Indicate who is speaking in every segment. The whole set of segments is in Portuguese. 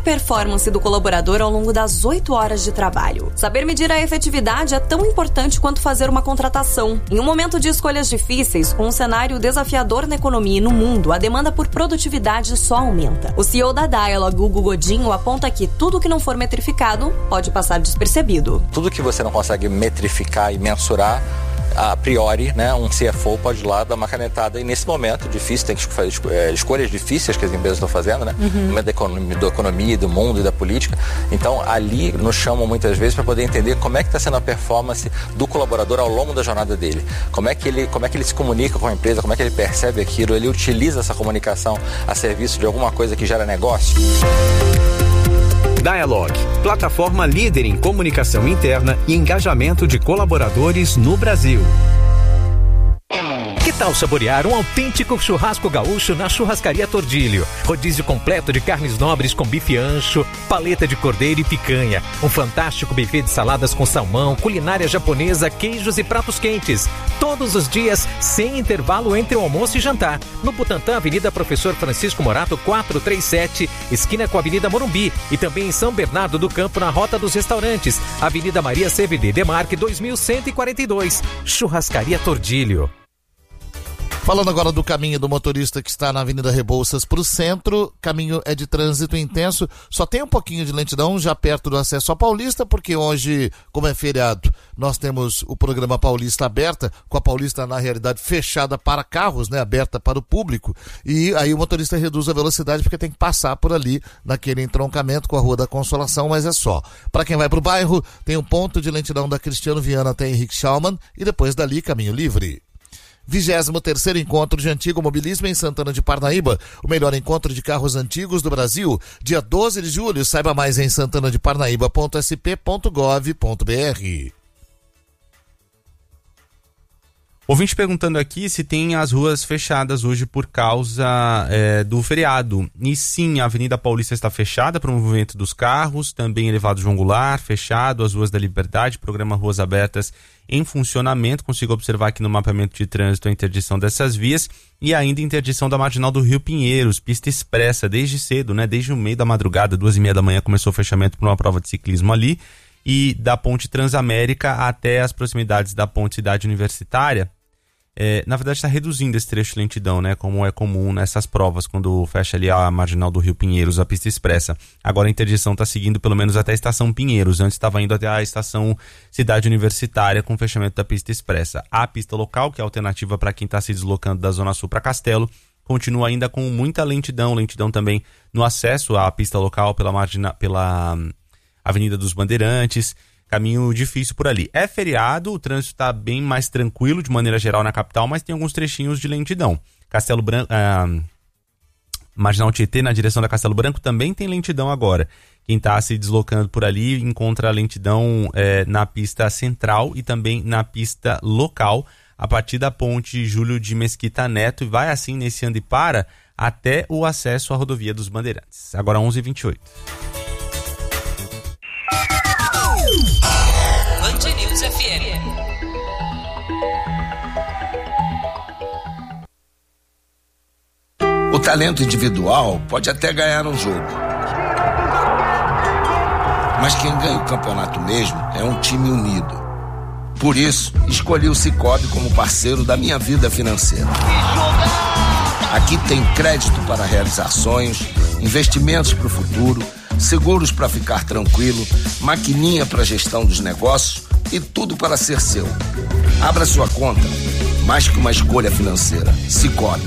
Speaker 1: performance do colaborador ao longo das 8 horas de trabalho. Saber medir a efetividade é tão importante quanto fazer uma contratação. Em um momento de escolhas difíceis, com um cenário desafiador na economia e no mundo, a demanda por produtividade só aumenta. O CEO da Dialog, Hugo Godinho, aponta que tudo que não for metrificado pode passar despercebido.
Speaker 2: Tudo que você não consegue metrificar e mensurar, a priori, né, um CFO pode ir lá dar uma canetada, e nesse momento difícil, tem que fazer escolhas difíceis que as empresas estão fazendo, né? No momento da economia, do mundo e da política. Então, ali nos chamam muitas vezes para poder entender como é que está sendo a performance do colaborador ao longo da jornada dele. Como é que ele se comunica com a empresa, como é que ele percebe aquilo, ele utiliza essa comunicação a serviço de alguma coisa que gera negócio.
Speaker 3: Dialog, plataforma líder em comunicação interna e engajamento de colaboradores no Brasil. Que tal saborear um autêntico churrasco gaúcho na Churrascaria Tordilho? Rodízio completo de carnes nobres com bife ancho, paleta de cordeiro e picanha. Um fantástico buffet de saladas com salmão, culinária japonesa, queijos e pratos quentes. Todos os dias, sem intervalo entre o almoço e jantar. No Butantã, Avenida Professor Francisco Morato, 437, esquina com a Avenida Morumbi. E também em São Bernardo do Campo, na Rota dos Restaurantes, Avenida Maria CVD Demarque, 2142. Churrascaria Tordilho.
Speaker 4: Falando agora do caminho do motorista que está na Avenida Rebouças para o centro, caminho é de trânsito intenso, só tem um pouquinho de lentidão já perto do acesso à Paulista, porque hoje, como é feriado, nós temos o programa Paulista Aberta, com a Paulista na realidade fechada para carros, né, aberta para o público, e aí o motorista reduz a velocidade porque tem que passar por ali naquele entroncamento com a Rua da Consolação, mas é só. Para quem vai para o bairro, tem um ponto de lentidão da Cristiano Viana até Henrique Schaumann e depois dali caminho livre. 23º Encontro de Antigo Mobilismo em Santana de Parnaíba, o melhor encontro de carros antigos do Brasil, dia 12 de julho, saiba mais em santanadeparnaíba.sp.gov.br.
Speaker 5: Ouvinte perguntando aqui se tem as ruas fechadas hoje por causa do feriado. E sim, a Avenida Paulista está fechada para o movimento dos carros, também Elevado João Goulart, fechado, as Ruas da Liberdade, programa Ruas Abertas em funcionamento. Consigo observar aqui no mapeamento de trânsito a interdição dessas vias e ainda interdição da Marginal do Rio Pinheiros, pista expressa desde cedo, né? Desde o meio da madrugada, 2h30 da manhã, começou o fechamento para uma prova de ciclismo ali, e da Ponte Transamérica até as proximidades da Ponte Cidade Universitária. Na verdade está reduzindo esse trecho de lentidão, né? Como é comum nessas provas, quando fecha ali a Marginal do Rio Pinheiros, a pista expressa. Agora a interdição está seguindo pelo menos até a estação Pinheiros, antes estava indo até a estação Cidade Universitária com fechamento da pista expressa. A pista local, que é a alternativa para quem está se deslocando da Zona Sul para Castelo, continua ainda com muita lentidão também no acesso à pista local pela Avenida dos Bandeirantes. Caminho difícil por ali. É feriado, o trânsito está bem mais tranquilo de maneira geral na capital, mas tem alguns trechinhos de lentidão. Castelo Branco, Marginal Tietê, na direção da Castelo Branco, também tem lentidão agora. Quem está se deslocando por ali encontra lentidão na pista central e também na pista local, a partir da ponte Júlio de Mesquita Neto, e vai assim nesse anda e para até o acesso à rodovia dos Bandeirantes. Agora 11h28.
Speaker 6: Band News FM.
Speaker 7: O talento individual pode até ganhar um jogo, mas quem ganha o campeonato mesmo é um time unido. Por isso, escolhi o Sicoob como parceiro da minha vida financeira. Aqui tem crédito para realizar sonhos, investimentos para o futuro, seguros para ficar tranquilo, maquininha para gestão dos negócios e tudo para ser seu. Abra sua conta, mais que uma escolha financeira. Sicoob.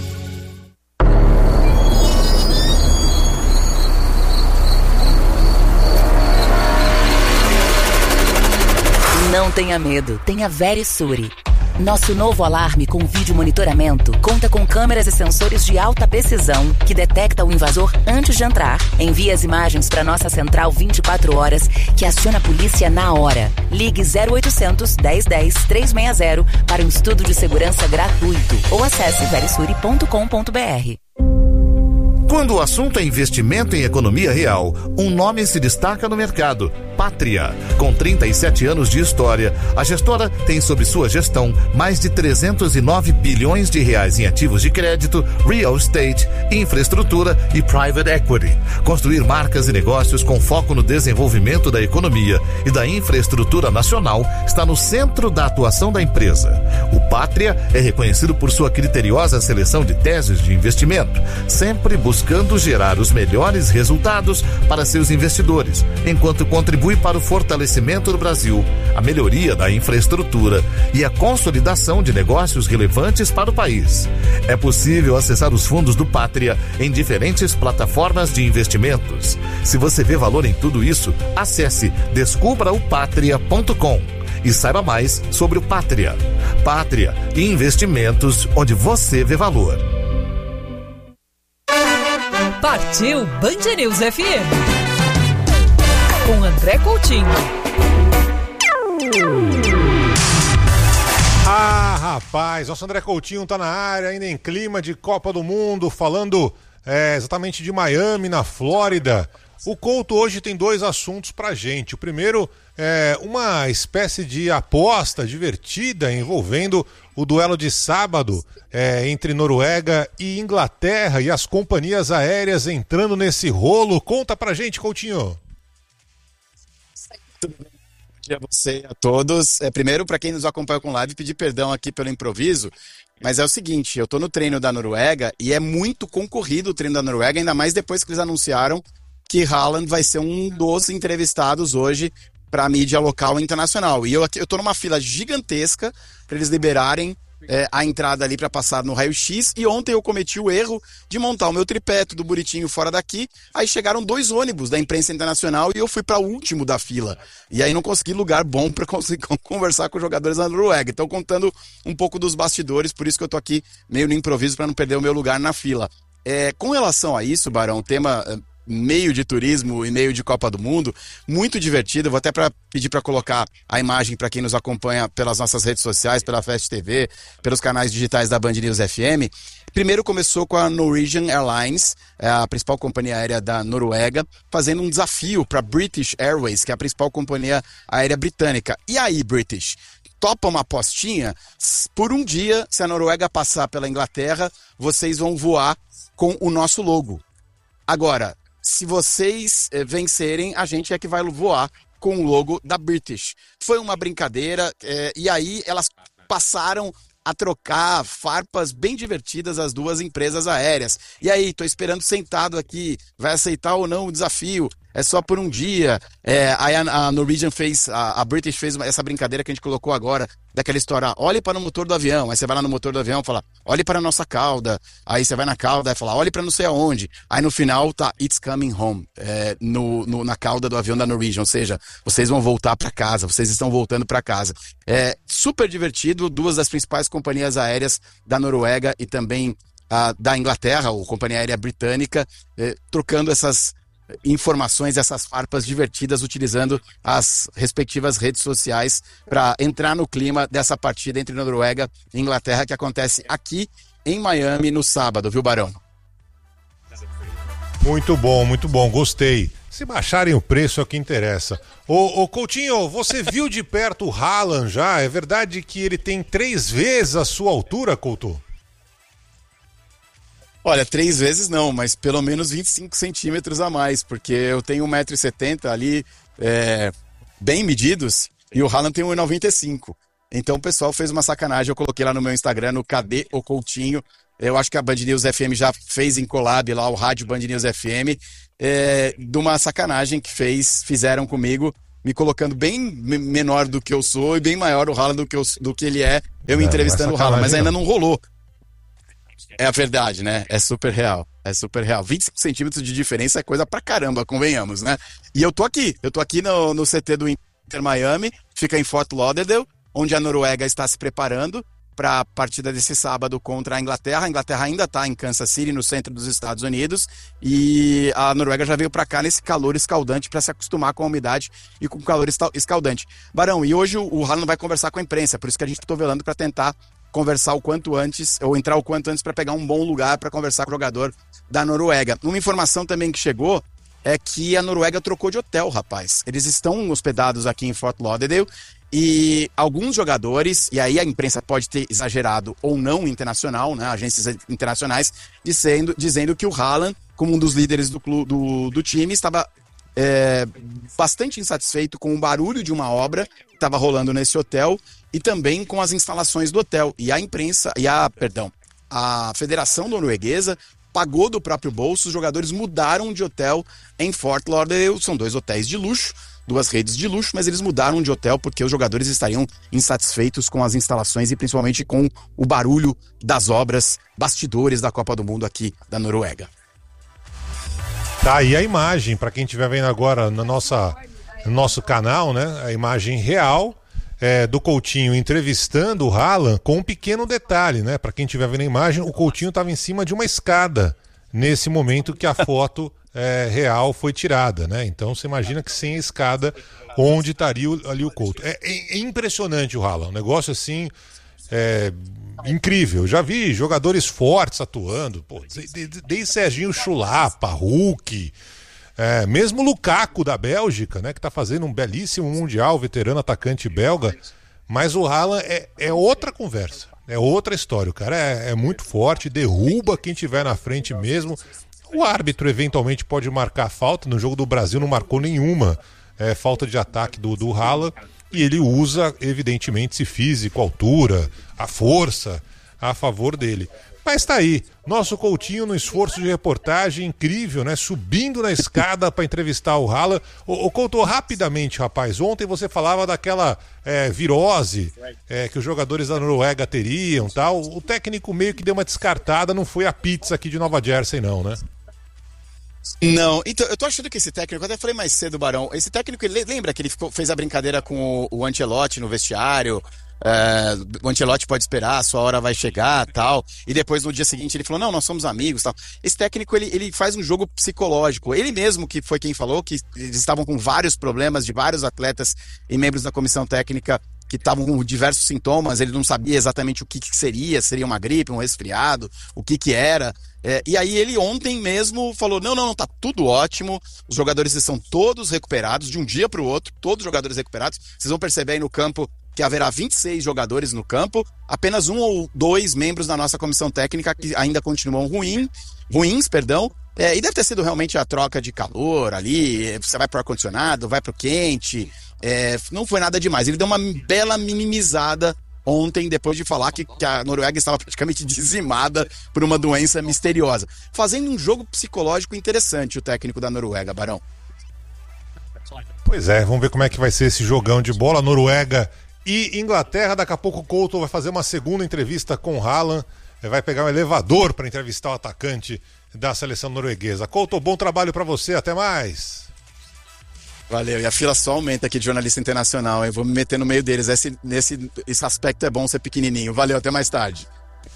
Speaker 8: Não tenha medo, tenha Verisure. Nosso novo alarme com vídeo monitoramento conta com câmeras e sensores de alta precisão que detecta o invasor antes de entrar. Envia as imagens para nossa central 24 horas que aciona a polícia na hora. Ligue 0800 1010 360 para um estudo de segurança gratuito ou acesse verisure.com.br.
Speaker 4: Quando o assunto é investimento em economia real, um nome se destaca no mercado: Pátria. Com 37 anos de história, a gestora tem sob sua gestão mais de 309 bilhões de reais em ativos de crédito, real estate, infraestrutura e private equity. Construir marcas e negócios com foco no desenvolvimento da economia e da infraestrutura nacional está no centro da atuação da empresa. O Pátria é reconhecido por sua criteriosa seleção de teses de investimento, sempre buscando gerar os melhores resultados para seus investidores, enquanto contribui para o fortalecimento do Brasil, a melhoria da infraestrutura e a consolidação de negócios relevantes para o país. É possível acessar os fundos do Pátria em diferentes plataformas de investimentos. Se você vê valor em tudo isso, acesse descubraopatria.com e saiba mais sobre o Pátria. Pátria, investimentos onde você vê valor.
Speaker 6: Partiu Band News FM. Com André Coutinho.
Speaker 9: Ah, rapaz, nosso André Coutinho tá na área, ainda em clima de Copa do Mundo, falando exatamente de Miami, na Flórida. O Couto hoje tem 2 assuntos pra gente. O primeiro é uma espécie de aposta divertida envolvendo o duelo de sábado entre Noruega e Inglaterra e as companhias aéreas entrando nesse rolo. Conta pra gente, Coutinho.
Speaker 10: Bom dia a você e a todos. Primeiro, para quem nos acompanha com live, pedir perdão aqui pelo improviso, mas é o seguinte, eu tô no treino da Noruega e é muito concorrido o treino da Noruega, ainda mais depois que eles anunciaram que Haaland vai ser um dos entrevistados hoje para a mídia local e internacional. E eu tô numa fila gigantesca para eles liberarem a entrada ali para passar no raio-x, e ontem eu cometi o erro de montar o meu tripé tudo bonitinho fora daqui, aí chegaram 2 ônibus da imprensa internacional e eu fui para o último da fila, e aí não consegui lugar bom para conseguir conversar com os jogadores da Noruega. Então, contando um pouco dos bastidores, por isso que eu tô aqui meio no improviso para não perder o meu lugar na fila. Com relação a isso, Barão, tema meio de turismo e meio de Copa do Mundo, muito divertido. Vou até pedir para colocar a imagem para quem nos acompanha pelas nossas redes sociais, pela Fast TV, pelos canais digitais da Band News FM. Primeiro começou com a Norwegian Airlines, a principal companhia aérea da Noruega, fazendo um desafio para British Airways, que é a principal companhia aérea britânica. E aí, British? Topa uma apostinha? Por um dia, se a Noruega passar pela Inglaterra, vocês vão voar com o nosso logo. Agora, se vocês vencerem, a gente é que vai voar com o logo da British. Foi uma brincadeira, e aí elas passaram a trocar farpas bem divertidas as duas empresas aéreas. E aí, tô esperando sentado aqui, vai aceitar ou não o desafio? É só por um dia. Aí a Norwegian a British fez essa brincadeira que a gente colocou agora, daquela história, olhe para o motor do avião. Aí você vai lá no motor do avião e fala, olhe para a nossa cauda. Aí você vai na cauda e fala, olhe para não sei aonde. Aí no final tá, it's coming home, na cauda do avião da Norwegian. Ou seja, vocês vão voltar para casa, vocês estão voltando para casa. Super divertido, 2 das principais companhias aéreas da Noruega e também da Inglaterra, ou companhia aérea britânica, trocando essas informações, essas farpas divertidas, utilizando as respectivas redes sociais para entrar no clima dessa partida entre Noruega e Inglaterra, que acontece aqui em Miami no sábado, viu, Barão?
Speaker 9: Muito bom, gostei. Se baixarem o preço é o que interessa. Ô Coutinho, você viu de perto o Haaland já? É verdade que ele tem 3 vezes a sua altura, Couto?
Speaker 10: Olha, 3 vezes não, mas pelo menos 25 centímetros a mais, porque eu tenho 1,70 m ali, bem medidos, e o Haaland tem 1,95 m. Então o pessoal fez uma sacanagem, eu coloquei lá no meu Instagram, no Cadê o Coutinho. Eu acho que a Band News FM já fez em collab lá, o rádio Band News FM, de uma sacanagem que fizeram comigo, me colocando bem menor do que eu sou e bem maior o Haaland do que ele é, eu entrevistando o Haaland, mas ainda não rolou. É a verdade, né? É super real. 25 centímetros de diferença é coisa pra caramba, convenhamos, né? E eu tô aqui no CT do Inter Miami, fica em Fort Lauderdale, onde a Noruega está se preparando para a partida desse sábado contra a Inglaterra. A Inglaterra ainda está em Kansas City, no centro dos Estados Unidos, e a Noruega já veio para cá nesse calor escaldante para se acostumar com a umidade e com o calor escaldante. Barão, e hoje o Haaland vai conversar com a imprensa, por isso que a gente está velando para tentar conversar o quanto antes, ou entrar o quanto antes para pegar um bom lugar para conversar com o jogador da Noruega. Uma informação também que chegou é que a Noruega trocou de hotel, rapaz. Eles estão hospedados aqui em Fort Lauderdale e alguns jogadores, e aí a imprensa pode ter exagerado ou não internacional, né, agências internacionais, dizendo que o Haaland, como um dos líderes do time, estava bastante insatisfeito com o barulho de uma obra que estava rolando nesse hotel e também com as instalações do hotel. E a Federação Norueguesa pagou do próprio bolso, os jogadores mudaram de hotel em Fort Lauderdale, são 2 hotéis de luxo, 2 redes de luxo, mas eles mudaram de hotel porque os jogadores estariam insatisfeitos com as instalações e principalmente com o barulho das obras, bastidores da Copa do Mundo aqui da Noruega.
Speaker 9: Tá aí a imagem, para quem estiver vendo agora no nosso canal, né? A imagem real do Coutinho entrevistando o Haaland, com um pequeno detalhe, né? Para quem estiver vendo a imagem, o Coutinho estava em cima de uma escada nesse momento que a foto real foi tirada, né? Então você imagina que sem a escada, onde estaria ali o Couto. É impressionante o Haaland, um negócio assim incrível. Já vi jogadores fortes atuando, desde Serginho Chulapa, Hulk, mesmo Lukaku da Bélgica, né, que está fazendo um belíssimo Mundial, veterano atacante belga, mas o Haaland é outra conversa, é outra história. O cara é muito forte, derruba quem tiver na frente mesmo. O árbitro eventualmente pode marcar falta, no jogo do Brasil não marcou nenhuma falta de ataque do Haaland, e ele usa evidentemente esse físico, a altura, a força a favor dele. Mas tá aí, nosso Coutinho no esforço de reportagem incrível, né? Subindo na escada para entrevistar o Haaland. O Couto, rapidamente, rapaz, ontem você falava daquela virose que os jogadores da Noruega teriam, tal. O técnico meio que deu uma descartada, não foi a pizza aqui de Nova Jersey não, né?
Speaker 10: Não, então eu tô achando que esse técnico, eu até falei mais cedo, Barão, esse técnico, ele lembra que ele fez a brincadeira com o Ancelotti no vestiário? O Ancelotti pode esperar, a sua hora vai chegar, tal, e depois no dia seguinte ele falou, não, nós somos amigos, tal. Esse técnico, ele faz um jogo psicológico, ele mesmo que foi quem falou que eles estavam com vários problemas de vários atletas e membros da comissão técnica que estavam com diversos sintomas, ele não sabia exatamente o que seria uma gripe, um resfriado, o que era. E aí ele ontem mesmo falou, não, tá tudo ótimo, os jogadores estão todos recuperados, de um dia para o outro, todos os jogadores recuperados. Vocês vão perceber aí no campo que haverá 26 jogadores no campo, apenas 1 ou 2 membros da nossa comissão técnica que ainda continuam ruins, e deve ter sido realmente a troca de calor ali, você vai pro ar-condicionado, vai pro quente, não foi nada demais. Ele deu uma bela minimizada ontem, depois de falar que a Noruega estava praticamente dizimada por uma doença misteriosa. Fazendo um jogo psicológico interessante, o técnico da Noruega, Barão.
Speaker 9: Pois vamos ver como é que vai ser esse jogão de bola. Noruega e Inglaterra. Daqui a pouco o Couto vai fazer uma segunda entrevista com o Haaland. Vai pegar um elevador para entrevistar o atacante da seleção norueguesa. Couto, bom trabalho para você. Até mais.
Speaker 10: Valeu, e a fila só aumenta aqui de jornalista internacional, eu vou me meter no meio deles, esse aspecto é bom ser pequenininho. Valeu, até mais tarde.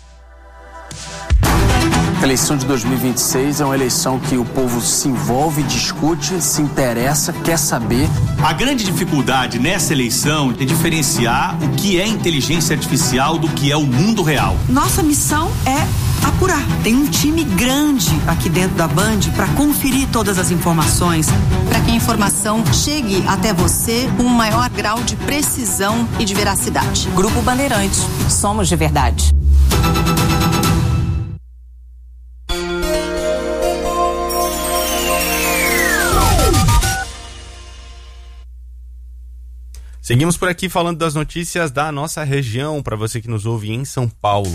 Speaker 11: A eleição de 2026 é uma eleição que o povo se envolve, discute, se interessa, quer saber.
Speaker 12: A grande dificuldade nessa eleição é diferenciar o que é inteligência artificial do que é o mundo real.
Speaker 13: Nossa missão é apurar. Tem um time grande aqui dentro da Band para conferir todas as informações,
Speaker 14: para que a informação chegue até você com um maior grau de precisão e de veracidade.
Speaker 1: Grupo Bandeirantes, somos de verdade.
Speaker 5: Seguimos por aqui falando das notícias da nossa região, para você que nos ouve em São Paulo.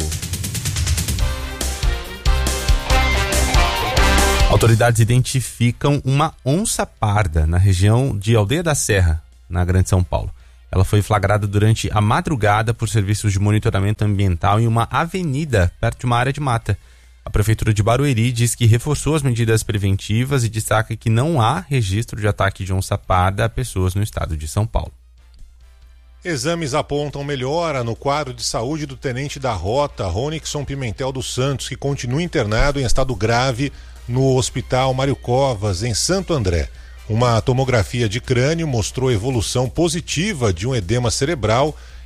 Speaker 5: Autoridades identificam uma onça parda na região de Aldeia da Serra, na Grande São Paulo. Ela foi flagrada durante a madrugada por serviços de monitoramento ambiental em uma avenida perto de uma área de mata. A Prefeitura de Barueri diz que reforçou as medidas preventivas e destaca que não há registro de ataque de onça parda a pessoas no estado de São Paulo.
Speaker 9: Exames apontam melhora no quadro de saúde do tenente da Rota, Ronixon Pimentel dos Santos, que continua internado em estado grave no Hospital Mário Covas, em Santo André. Uma tomografia de crânio mostrou evolução positiva de um edema cerebral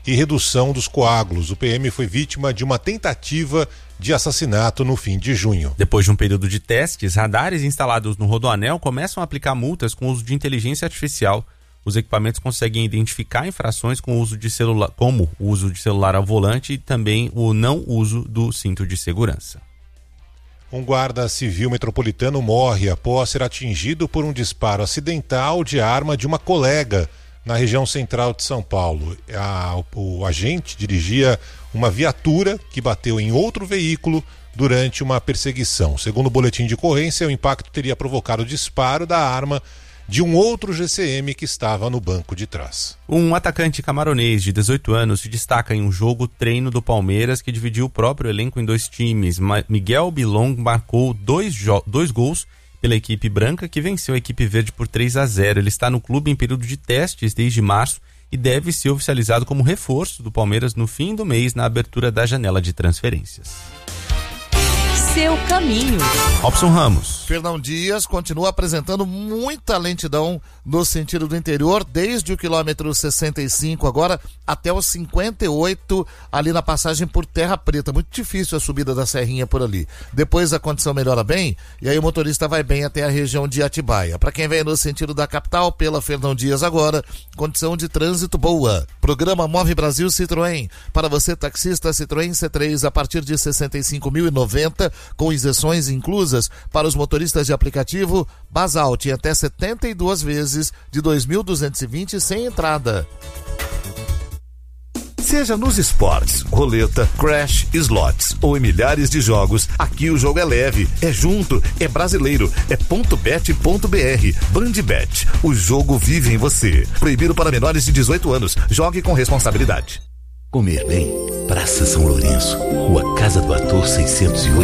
Speaker 9: e redução dos coágulos. O PM foi vítima de uma tentativa de assassinato no fim de junho.
Speaker 5: Depois de um período de testes, radares instalados no Rodoanel começam a aplicar multas com o uso de inteligência artificial. Os equipamentos conseguem identificar infrações com o uso de celular, como o uso de celular ao volante e também o não uso do cinto de segurança.
Speaker 9: Um guarda civil metropolitano morre após ser atingido por um disparo acidental de arma de uma colega na região central de São Paulo. O agente dirigia uma viatura que bateu em outro veículo durante uma perseguição. Segundo o boletim de ocorrência, o impacto teria provocado o disparo da arma de um outro GCM que estava no banco de trás.
Speaker 5: Um atacante camaronês de 18 anos se destaca em um jogo treino do Palmeiras que dividiu o próprio elenco em 2 times. Miguel Bilong marcou 2 gols pela equipe branca, que venceu a equipe verde por 3-0. Ele está no clube em período de testes desde março e deve ser oficializado como reforço do Palmeiras no fim do mês, na abertura da janela de transferências.
Speaker 1: Seu caminho.
Speaker 5: Robson Ramos.
Speaker 4: Fernão Dias continua apresentando muita lentidão no sentido do interior, desde o quilômetro 65 agora até o 58, ali na passagem por Terra Preta. Muito difícil a subida da serrinha por ali. Depois a condição melhora bem e aí o motorista vai bem até a região de Atibaia. Para quem vem no sentido da capital, pela Fernão Dias agora, condição de trânsito boa. Programa Move Brasil Citroën. Para você, taxista, Citroën C3 a partir de 65.090, com isenções inclusas para os motoristas de aplicativo. Basalt em até 72 vezes de 2.220 sem entrada.
Speaker 15: Seja nos esportes, roleta, crash, slots ou em milhares de jogos, aqui o jogo é leve, é junto, é brasileiro, é .bet.br. Bandbet, o jogo vive em você. Proibido para menores de 18 anos. Jogue com responsabilidade.
Speaker 16: Comer bem. Praça São Lourenço, Rua Casa do Ator 608.